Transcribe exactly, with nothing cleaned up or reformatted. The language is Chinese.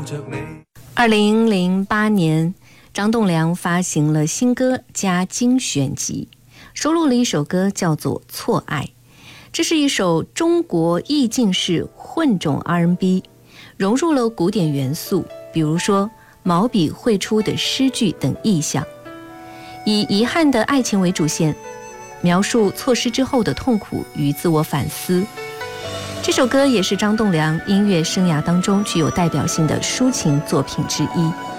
二零零八年，张栋梁发行了新歌加精选集，收录了一首歌叫做《错爱》。这是一首中国意境式混种 R and B， 融入了古典元素，比如说毛笔绘出的诗句等意象，以遗憾的爱情为主线，描述错失之后的痛苦与自我反思。这首歌也是张栋梁音乐生涯当中具有代表性的抒情作品之一。